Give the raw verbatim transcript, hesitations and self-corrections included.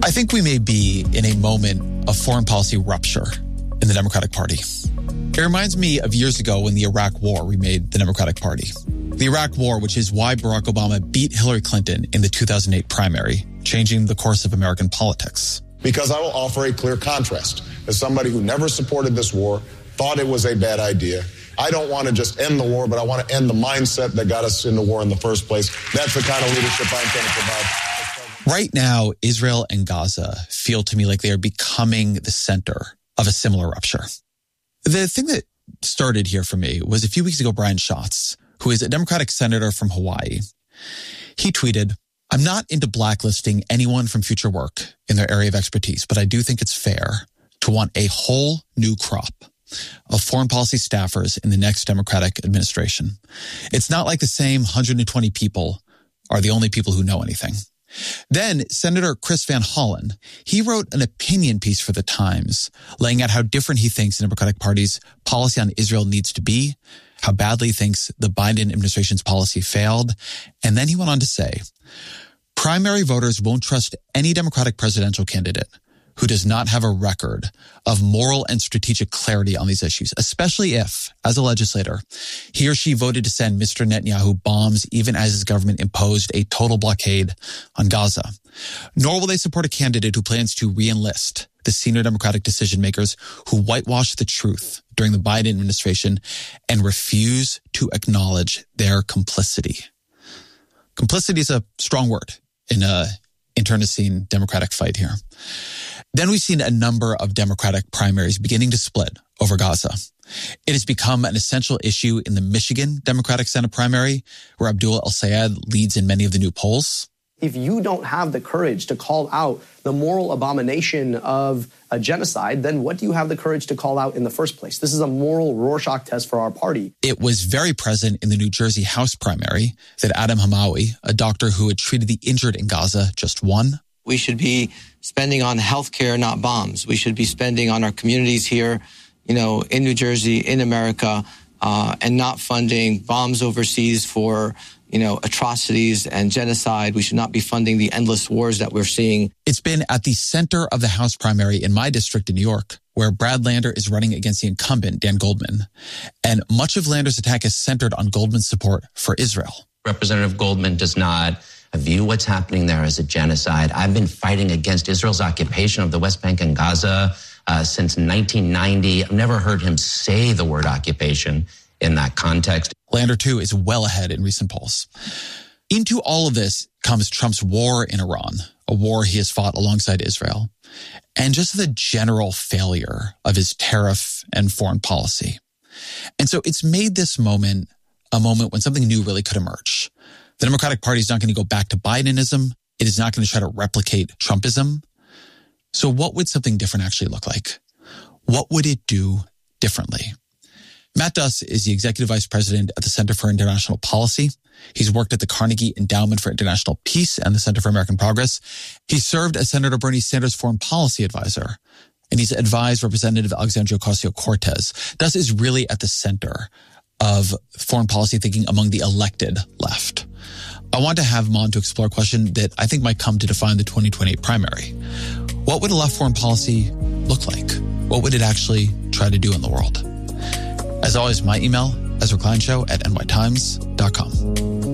I think we may be in a moment of foreign policy rupture in the Democratic Party. It reminds me of years ago when the Iraq War remade the Democratic Party. The Iraq War, which is why Barack Obama beat Hillary Clinton in the two thousand eight primary, changing the course of American politics. Because I will offer a clear contrast. As somebody who never supported this war, thought it was a bad idea, I don't want to just end the war, but I want to end the mindset that got us in the war in the first place. That's the kind of leadership I intend to provide. Right now, Israel and Gaza feel to me like they are becoming the center of a similar rupture. The thing that started here for me was a few weeks ago, Brian Schatz, who is a Democratic senator from Hawaii. He tweeted, "I'm not into blacklisting anyone from future work in their area of expertise, but I do think it's fair to want a whole new crop of foreign policy staffers in the next Democratic administration. It's not like the same one hundred twenty people are the only people who know anything." Then Senator Chris Van Hollen, he wrote an opinion piece for The Times, laying out how different he thinks the Democratic Party's policy on Israel needs to be, how badly he thinks the Biden administration's policy failed. And then he went on to say, primary voters won't trust any Democratic presidential candidate who does not have a record of moral and strategic clarity on these issues, especially if, as a legislator, he or she voted to send Mister Netanyahu bombs even as his government imposed a total blockade on Gaza. Nor will they support a candidate who plans to re-enlist the senior Democratic decision makers who whitewashed the truth during the Biden administration and refuse to acknowledge their complicity. Complicity is a strong word in a internecine Democratic fight here. Then we've seen a number of Democratic primaries beginning to split over Gaza. It has become an essential issue in the Michigan Democratic Senate primary, where Abdul El-Sayed leads in many of the new polls. If you don't have the courage to call out the moral abomination of a genocide, then what do you have the courage to call out in the first place? This is a moral Rorschach test for our party. It was very present in the New Jersey House primary that Adam Hamawi, a doctor who had treated the injured in Gaza, just won. We should be spending on healthcare, not bombs. We should be spending on our communities here, you know, in New Jersey, in America, uh, and not funding bombs overseas for, you know, atrocities and genocide. We should not be funding the endless wars that we're seeing. It's been at the center of the House primary in my district in New York, where Brad Lander is running against the incumbent, Dan Goldman. And much of Lander's attack is centered on Goldman's support for Israel. Representative Goldman does not view what's happening there as a genocide. I've been fighting against Israel's occupation of the West Bank and Gaza uh, since nineteen ninety. I've never heard him say the word occupation in that context. Lander, too, is well ahead in recent polls. Into all of this comes Trump's war in Iran, a war he has fought alongside Israel, and just the general failure of his tariff and foreign policy. And so it's made this moment a moment when something new really could emerge. The Democratic Party is not going to go back to Bidenism. It is not going to try to replicate Trumpism. So what would something different actually look like? What would it do differently? Matt Duss is the executive vice president at the Center for International Policy. He's worked at the Carnegie Endowment for International Peace and the Center for American Progress. He served as Senator Bernie Sanders' foreign policy advisor, and he's advised Representative Alexandria Ocasio-Cortez. Duss is really at the center of foreign policy thinking among the elected left. I want to have him on to explore a question that I think might come to define the twenty twenty-eight primary. What would a left foreign policy look like? What would it actually try to do in the world? As always, my email, Ezra Klein Show at N Y Times dot com.